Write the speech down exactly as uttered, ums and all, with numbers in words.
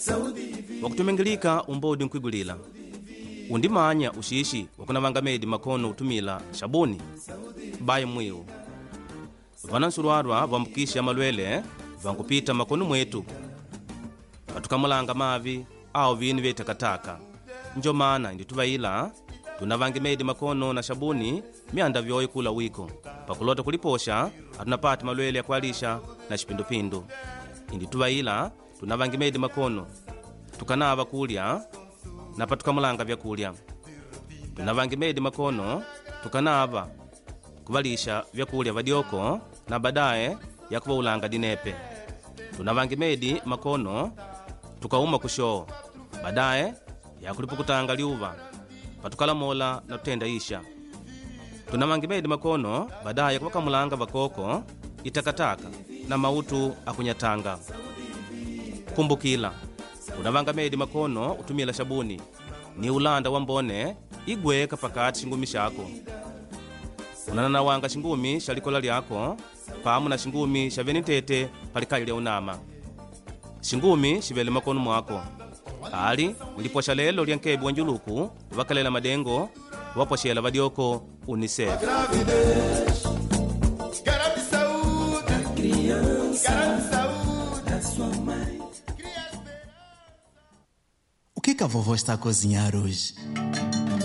wakutumengilika umbodi nkwigulila undimanya ushishi wakunavanga medi makono utumila shabuni baye mwiu vanansulwarwa vambukisha malwele vankupita makono mwetu vatukamulanga mavi au vinu vye takataka njo mana indi tuvaila tunavange medi makono na shabuni mianda vyoye kula wiko pakulota kuliposha atunapati malwele ya kualisha na shipindupindu indi tuvaila tunavange medi makono tukanava kulya na patukamulanga vyakulya tunavange medi makono tukanava kuvalisha vyakulya vadyoko na badaye yakuvaulanga dinepe tunavange medi makono tukauma kushoo badaye yakulipukutanga liuva patukalamola na tutenda isha tunavange medi makono badaye kuvakamulanga vakoko itakataka na mautu akunyatanga kumbukila unavanga medi makono utumila shabuni ni ulanda wa mbone igweka pakati shingumi shako unananawanga shingumi shalikola lyako pamu na shingumi shavenitete palikali lya unama shingumi shivele makono mwako ali uliposha lelo lya nkebi wa njuluku vakalela madengo waposhela vadyoko unicef O que que a vovó está a cozinhar hoje?